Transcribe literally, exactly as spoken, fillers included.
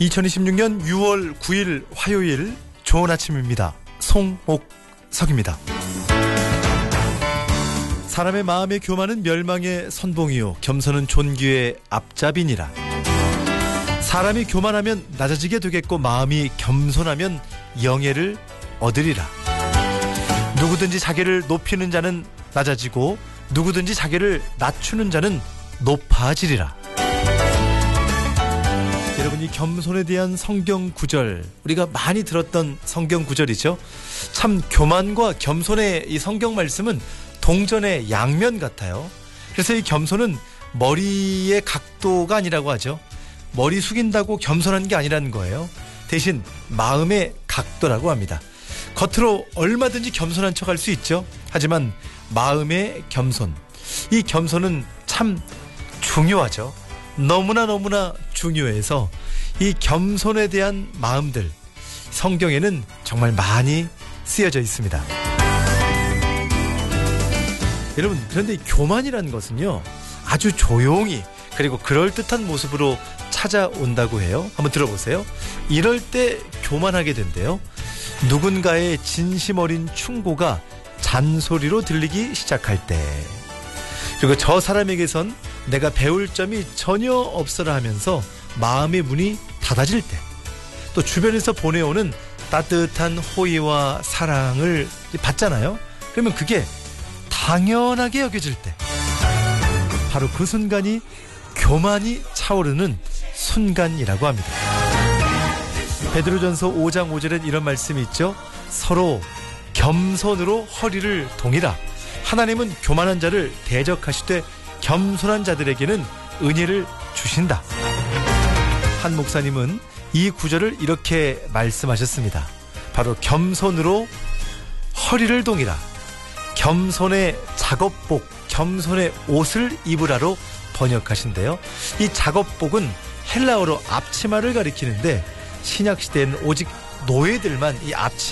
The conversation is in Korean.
이천이십육년 유월 구일 화요일 좋은 아침입니다. 송옥석입니다. 사람의 마음에 교만은 멸망의 선봉이요 겸손은 존귀의 앞잡이니라. 사람이 교만하면 낮아지게 되겠고 마음이 겸손하면 영예를 얻으리라. 누구든지 자기를 높이는 자는 낮아지고 누구든지 자기를 낮추는 자는 높아지리라. 여러분, 이 겸손에 대한 성경 구절, 우리가 많이 들었던 성경 구절이죠. 참 교만과 겸손의 이 성경 말씀은 동전의 양면 같아요. 그래서 이 겸손은 머리의 각도가 아니라고 하죠. 머리 숙인다고 겸손한 게 아니라는 거예요. 대신 마음의 각도라고 합니다. 겉으로 얼마든지 겸손한 척할 수 있죠. 하지만 마음의 겸손, 이 겸손은 참 중요하죠. 너무나 너무나 중요해서 이 겸손에 대한 마음들, 성경에는 정말 많이 쓰여져 있습니다. 여러분, 그런데 이 교만이라는 것은요, 아주 조용히 그리고 그럴듯한 모습으로 찾아온다고 해요. 한번 들어보세요. 이럴 때 교만하게 된대요. 누군가의 진심 어린 충고가 잔소리로 들리기 시작할 때, 그리고 저 사람에게선 내가 배울 점이 전혀 없어라 하면서 마음의 문이 닫아질 때, 또 주변에서 보내오는 따뜻한 호의와 사랑을 받잖아요. 그러면 그게 당연하게 여겨질 때, 바로 그 순간이 교만이 차오르는 순간이라고 합니다. 베드로전서 오장 오절에 이런 말씀이 있죠. 서로 겸손으로 허리를 동이라. 하나님은 교만한 자를 대적하시되 겸손한 자들에게는 은혜를 주신다. 한 목사님은 이 구절을 이렇게 말씀하셨습니다. 바로 겸손으로 허리를 동이라. 겸손의 작업복, 겸손의 옷을 입으라로 번역하신대요. 이 작업복은 헬라어로 앞치마를 가리키는데 신약시대에는 오직 노예들만 이 앞치마